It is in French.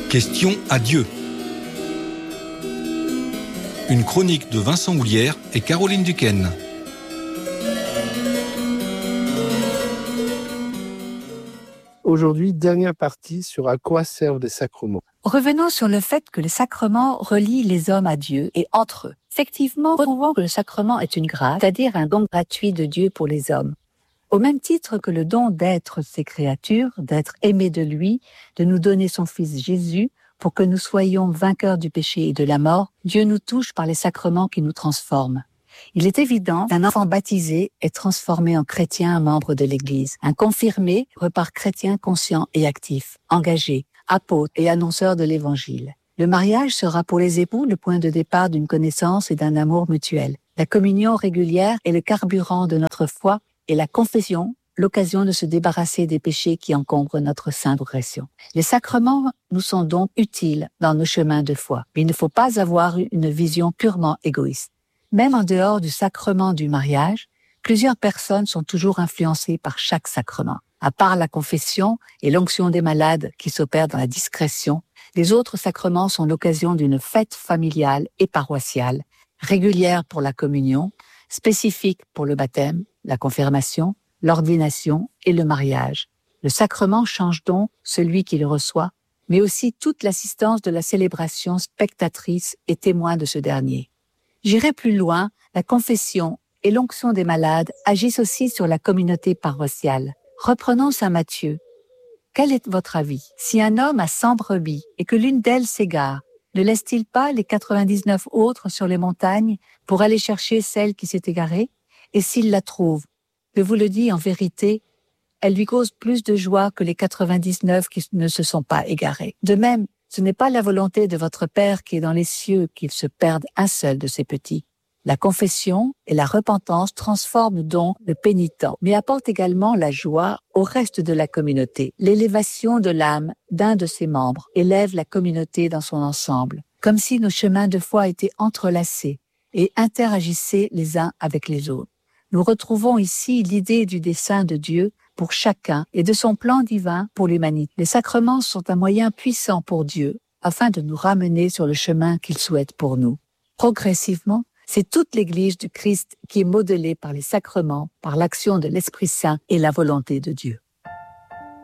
Question à Dieu. Une chronique de Vincent Houlière et Caroline Duquesne. Aujourd'hui, dernière partie sur à quoi servent les sacrements. Revenons sur le fait que les sacrements relient les hommes à Dieu et entre eux. Effectivement, retrouvons que le sacrement est une grâce, c'est-à-dire un don gratuit de Dieu pour les hommes. Au même titre que le don d'être ses créatures, d'être aimés de lui, de nous donner son Fils Jésus pour que nous soyons vainqueurs du péché et de la mort, Dieu nous touche par les sacrements qui nous transforment. Il est évident qu'un enfant baptisé est transformé en chrétien, membre de l'Église. Un confirmé repart chrétien conscient et actif, engagé, apôtre et annonceur de l'Évangile. Le mariage sera pour les époux le point de départ d'une connaissance et d'un amour mutuel. La communion régulière est le carburant de notre foi et la confession, l'occasion de se débarrasser des péchés qui encombrent notre sainte progression. Les sacrements nous sont donc utiles dans nos chemins de foi, mais il ne faut pas avoir une vision purement égoïste. Même en dehors du sacrement du mariage, plusieurs personnes sont toujours influencées par chaque sacrement. À part la confession et l'onction des malades qui s'opèrent dans la discrétion, les autres sacrements sont l'occasion d'une fête familiale et paroissiale, régulière pour la communion, spécifique pour le baptême, la confirmation, l'ordination et le mariage. Le sacrement change donc celui qui le reçoit, mais aussi toute l'assistance de la célébration spectatrice et témoin de ce dernier. J'irai plus loin, la confession et l'onction des malades agissent aussi sur la communauté paroissiale. Reprenons Saint Matthieu. Quel est votre avis? Si un homme a 100 brebis et que l'une d'elles s'égare, ne laisse-t-il pas les 99 autres sur les montagnes pour aller chercher celle qui s'est égarée? Et s'il la trouve, je vous le dis en vérité, elle lui cause plus de joie que les 99 qui ne se sont pas égarés. De même, ce n'est pas la volonté de votre Père qui est dans les cieux qu'il se perde un seul de ses petits. La confession et la repentance transforment donc le pénitent, mais apportent également la joie au reste de la communauté. L'élévation de l'âme d'un de ses membres élève la communauté dans son ensemble, comme si nos chemins de foi étaient entrelacés et interagissaient les uns avec les autres. Nous retrouvons ici l'idée du dessein de Dieu pour chacun et de son plan divin pour l'humanité. Les sacrements sont un moyen puissant pour Dieu afin de nous ramener sur le chemin qu'il souhaite pour nous. Progressivement, c'est toute l'Église du Christ qui est modelée par les sacrements, par l'action de l'Esprit Saint et la volonté de Dieu.